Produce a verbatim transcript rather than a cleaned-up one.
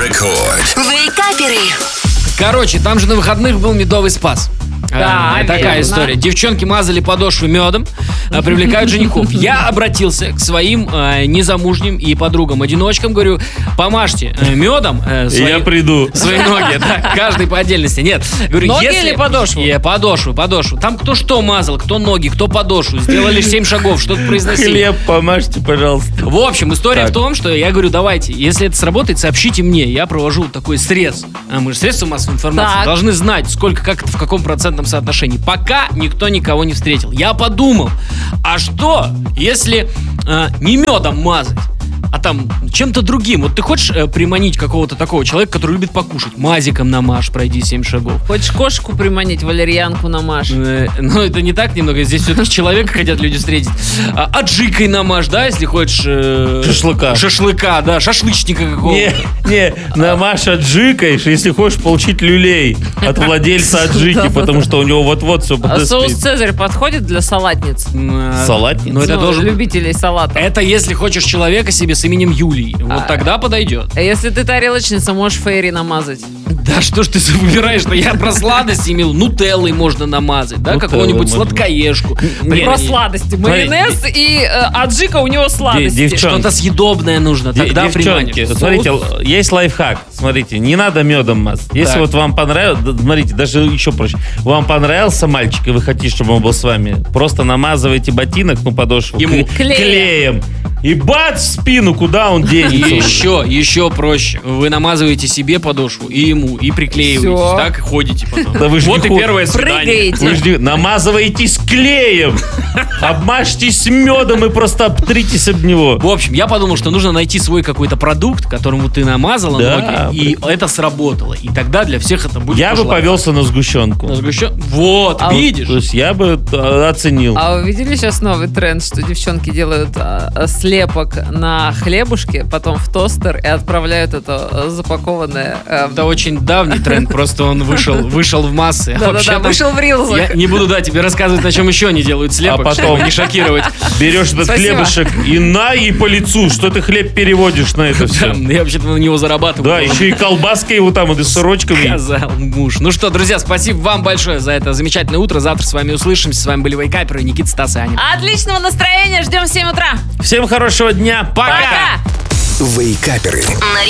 Рекорд. Вейкаперы. Короче, там же на выходных был медовый спас. Да, А, такая верно. история. Девчонки мазали подошвы медом, а, привлекают женихов. Я обратился к своим э, незамужним и подругам-одиночкам, говорю, помажьте э, медом э, свои, Я приду. свои ноги, да, каждый по отдельности. Нет, говорю, Ноги если... или подошву? Э, подошву, подошву. Там кто что мазал, кто ноги, кто подошву. Сделали семь шагов, что-то произносили. Хлеб помажьте, пожалуйста. В общем, история Так. в том, что я говорю, давайте, если это сработает, сообщите мне. Я провожу такой срез. А мы же средства массовой информации Так. должны знать, сколько, как это, в каком процентном соотношении. Пока никто никого не встретил. Я подумал, а что, если э, не медом мазать, а там чем-то другим? Вот ты хочешь э, приманить какого-то такого человека, который любит покушать? Мазиком намажь, пройди семь шагов. Хочешь кошку приманить, валерьянку намажь? Э, Ну, это не так немного. Здесь все-таки человека хотят люди встретить. А, аджикой намажь, да, если хочешь... э, Шашлыка. Шашлыка, да, шашлычника какого-то. Не, не, намажь аджикаешь, если хочешь получить люлей от владельца аджики, потому что у него вот-вот все А соус подоспеет. Цезарь подходит для салатниц? Э, Салатница? Ну, это Ну, должен... любителей салата. Это если хочешь человека себе с именем Юлий. Вот А. тогда подойдет. А если ты тарелочница, можешь фейри намазать. Да что ж ты выбираешь-то? Я про сладости имел. Нутеллой можно намазать, да, Нутеллой какого-нибудь можно. сладкоежку. Не, Прям Про не- сладости. Майонез и э, аджика у него сладости. девчонки. Что-то съедобное нужно, Де- тогда Девчонки, приманишь. смотрите, л- есть лайфхак. Смотрите, не надо медом мазать. Если Так. вот вам понравилось, д- смотрите, даже еще проще. Вам понравился мальчик, и вы хотите, чтобы он был с вами, просто намазывайте ботинок, ну, подошву, Ему. кле- Клеем. клеем. И бац, в спину, куда он И денется уже? еще, еще проще. Вы намазываете себе подошву и ему, и приклеиваетесь. Всё. Так и ходите потом. Да вы ж Вот не и ход- первое свидание. Прыгаете. Вы ж не- намазываетесь клеем, обмажьтесь медом и просто обтритесь об него. В общем, я подумал, что нужно найти свой какой-то продукт, которому ты намазала Да, ноги, и это сработало. И тогда для всех это будет Я бы тоже лайфхак. повелся на сгущенку. На сгущен- Вот, А видишь? То есть я бы э, оценил. А вы видели сейчас новый тренд, что девчонки делают а, а, слепок на хлебушке, потом в тостер и отправляют это а, запакованное... а, Это очень давний тренд, просто он вышел, вышел в массы. А Да-да-да, вообще там- вышел в рилзах. Я не буду, да, тебе рассказывать, на чем еще они делают слепок, А потом- чтобы не шокировать. Берешь этот Спасибо. хлебушек и на, и по лицу. Что ты хлеб переводишь на это все? Да, я вообще-то на него зарабатываю. Да, еще и колбаской его там, и с сырочками. Сказал муж. Ну что, друзья, спасибо вам большое за это замечательное утро. Завтра с вами услышимся. С вами были Вейкаперы, Никита, Стас и Аня. Отличного настроения, ждем в семь утра. Всем хорошего дня. Пока! Пока! Вейкаперы. На